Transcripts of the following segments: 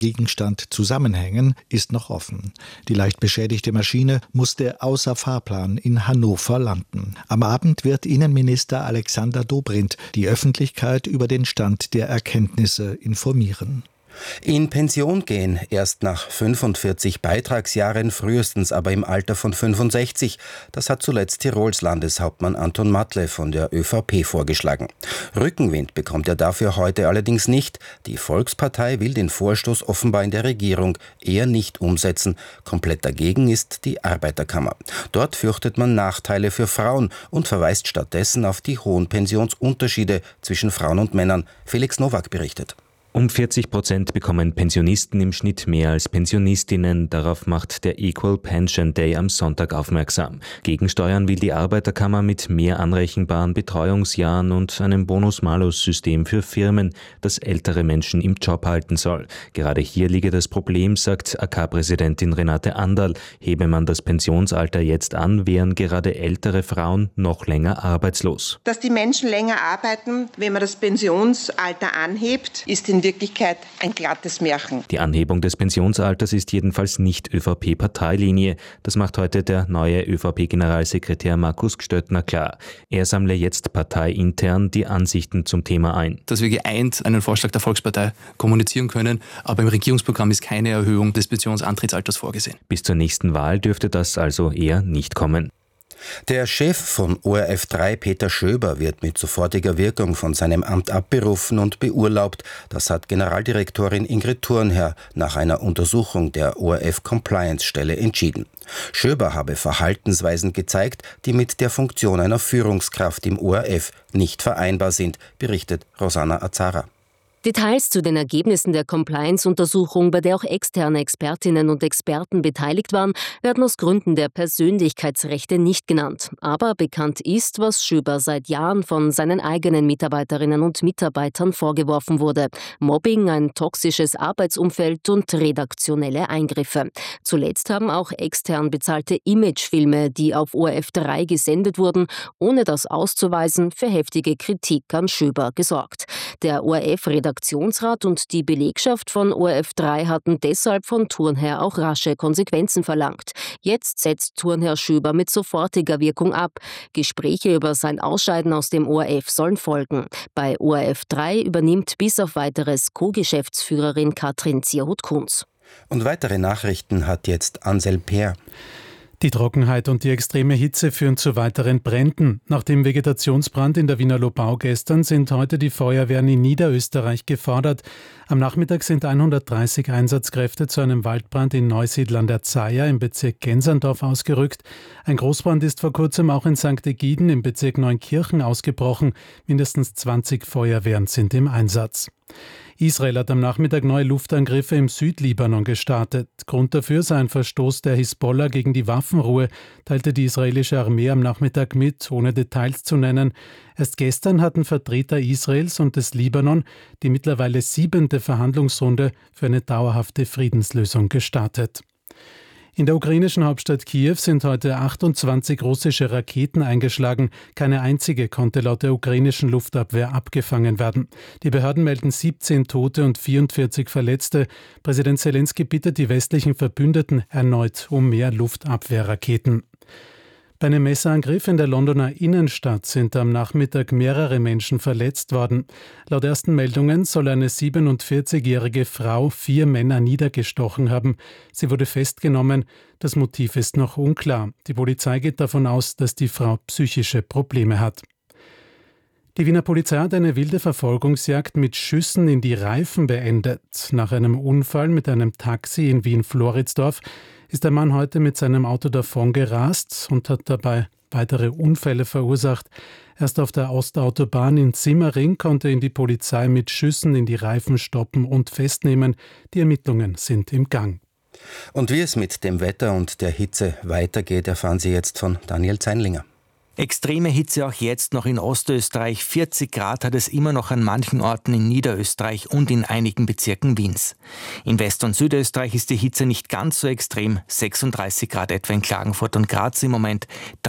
Gegenstand zusammenhängen, ist noch offen. Die leicht beschädigte Maschine musste außer Fahrplan in Hannover landen. Am Abend wird Innenminister Alexander Dobrindt die Öffentlichkeit über den Stand der Erkenntnisse informieren. In Pension gehen, erst nach 45 Beitragsjahren, frühestens aber im Alter von 65. Das hat zuletzt Tirols Landeshauptmann Anton Matle von der ÖVP vorgeschlagen. Rückenwind bekommt er dafür heute allerdings nicht. Die Volkspartei will den Vorstoß offenbar in der Regierung eher nicht umsetzen. Komplett dagegen ist die Arbeiterkammer. Dort fürchtet man Nachteile für Frauen und verweist stattdessen auf die hohen Pensionsunterschiede zwischen Frauen und Männern. Felix Nowak berichtet. Um 40% bekommen Pensionisten im Schnitt mehr als Pensionistinnen. Darauf macht der Equal Pension Day am Sonntag aufmerksam. Gegensteuern will die Arbeiterkammer mit mehr anrechenbaren Betreuungsjahren und einem Bonus-Malus-System für Firmen, das ältere Menschen im Job halten soll. Gerade hier liege das Problem, sagt AK-Präsidentin Renate Anderl. Hebe man das Pensionsalter jetzt an, wären gerade ältere Frauen noch länger arbeitslos. Dass die Menschen länger arbeiten, wenn man das Pensionsalter anhebt, ist in Wirklichkeit ein glattes Märchen. Die Anhebung des Pensionsalters ist jedenfalls nicht ÖVP-Parteilinie. Das macht heute der neue ÖVP-Generalsekretär Markus Gstöttner klar. Er sammle jetzt parteiintern die Ansichten zum Thema ein. Dass wir geeint einen Vorschlag der Volkspartei kommunizieren können, aber im Regierungsprogramm ist keine Erhöhung des Pensionsantrittsalters vorgesehen. Bis zur nächsten Wahl dürfte das also eher nicht kommen. Der Chef von ORF 3, Peter Schöber, wird mit sofortiger Wirkung von seinem Amt abberufen und beurlaubt. Das hat Generaldirektorin Ingrid Thurnherr nach einer Untersuchung der ORF-Compliance-Stelle entschieden. Schöber habe Verhaltensweisen gezeigt, die mit der Funktion einer Führungskraft im ORF nicht vereinbar sind, berichtet Rosanna Azara. Details zu den Ergebnissen der Compliance-Untersuchung, bei der auch externe Expertinnen und Experten beteiligt waren, werden aus Gründen der Persönlichkeitsrechte nicht genannt. Aber bekannt ist, was Schöber seit Jahren von seinen eigenen Mitarbeiterinnen und Mitarbeitern vorgeworfen wurde. Mobbing, ein toxisches Arbeitsumfeld und redaktionelle Eingriffe. Zuletzt haben auch extern bezahlte Imagefilme, die auf ORF 3 gesendet wurden, ohne das auszuweisen, für heftige Kritik an Schöber gesorgt. Der ORF-Redaktionsrat und die Belegschaft von ORF 3 hatten deshalb von Thurnherr auch rasche Konsequenzen verlangt. Jetzt setzt Thurnherr Schöber mit sofortiger Wirkung ab. Gespräche über sein Ausscheiden aus dem ORF sollen folgen. Bei ORF 3 übernimmt bis auf Weiteres Co-Geschäftsführerin Katrin Zierhut-Kunz. Und weitere Nachrichten hat jetzt Ansel Peer. Die Trockenheit und die extreme Hitze führen zu weiteren Bränden. Nach dem Vegetationsbrand in der Wiener Lobau gestern sind heute die Feuerwehren in Niederösterreich gefordert. Am Nachmittag sind 130 Einsatzkräfte zu einem Waldbrand in Neusiedl an der Zeier im Bezirk Gensandorf ausgerückt. Ein Großbrand ist vor kurzem auch in St. Egiden im Bezirk Neunkirchen ausgebrochen. Mindestens 20 Feuerwehren sind im Einsatz. Israel hat am Nachmittag neue Luftangriffe im Südlibanon gestartet. Grund dafür sei ein Verstoß der Hisbollah gegen die Waffenruhe, teilte die israelische Armee am Nachmittag mit, ohne Details zu nennen. Erst gestern hatten Vertreter Israels und des Libanon die mittlerweile 7. Verhandlungsrunde für eine dauerhafte Friedenslösung gestartet. In der ukrainischen Hauptstadt Kiew sind heute 28 russische Raketen eingeschlagen. Keine einzige konnte laut der ukrainischen Luftabwehr abgefangen werden. Die Behörden melden 17 Tote und 44 Verletzte. Präsident Selenskyj bittet die westlichen Verbündeten erneut um mehr Luftabwehrraketen. Bei einem Messerangriff in der Londoner Innenstadt sind am Nachmittag mehrere Menschen verletzt worden. Laut ersten Meldungen soll eine 47-jährige Frau 4 Männer niedergestochen haben. Sie wurde festgenommen. Das Motiv ist noch unklar. Die Polizei geht davon aus, dass die Frau psychische Probleme hat. Die Wiener Polizei hat eine wilde Verfolgungsjagd mit Schüssen in die Reifen beendet. Nach einem Unfall mit einem Taxi in Wien-Floridsdorf ist der Mann heute mit seinem Auto davongerast und hat dabei weitere Unfälle verursacht. Erst auf der Ostautobahn in Simmering konnte ihn die Polizei mit Schüssen in die Reifen stoppen und festnehmen. Die Ermittlungen sind im Gang. Und wie es mit dem Wetter und der Hitze weitergeht, erfahren Sie jetzt von Daniel Zeinlinger. Extreme Hitze auch jetzt noch in Ostösterreich. 40 Grad hat es immer noch an manchen Orten in Niederösterreich und in einigen Bezirken Wiens. In West- und Südösterreich ist die Hitze nicht ganz so extrem. 36 Grad etwa in Klagenfurt und Graz im Moment,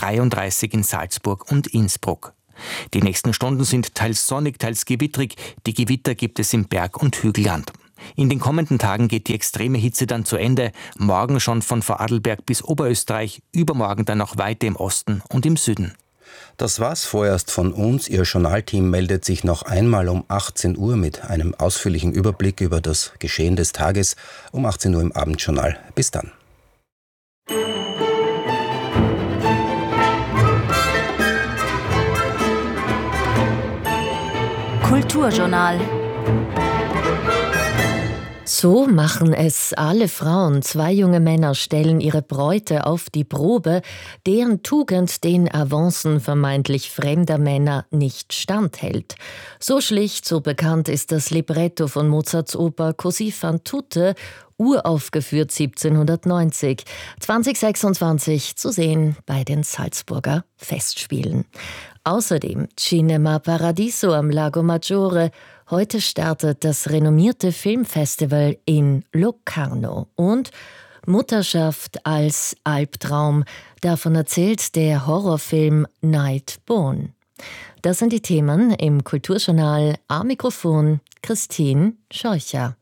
33 in Salzburg und Innsbruck. Die nächsten Stunden sind teils sonnig, teils gewittrig. Die Gewitter gibt es im Berg- und Hügelland. In den kommenden Tagen geht die extreme Hitze dann zu Ende. Morgen schon von Vorarlberg bis Oberösterreich, übermorgen dann noch weiter im Osten und im Süden. Das war's vorerst von uns. Ihr Journalteam meldet sich noch einmal um 18 Uhr mit einem ausführlichen Überblick über das Geschehen des Tages. Um 18 Uhr im Abendjournal. Bis dann. Kulturjournal. So machen es alle Frauen. 2 junge Männer stellen ihre Bräute auf die Probe, deren Tugend den Avancen vermeintlich fremder Männer nicht standhält. So schlicht, so bekannt ist das Libretto von Mozarts Oper Così fan tutte, uraufgeführt 1790, 2026 zu sehen bei den Salzburger Festspielen. Außerdem Cinema Paradiso am Lago Maggiore. Heute startet das renommierte Filmfestival in Locarno. Und Mutterschaft als Albtraum. Davon erzählt der Horrorfilm Nightborn. Das sind die Themen im Kulturjournal. Am Mikrofon Christine Scheucher.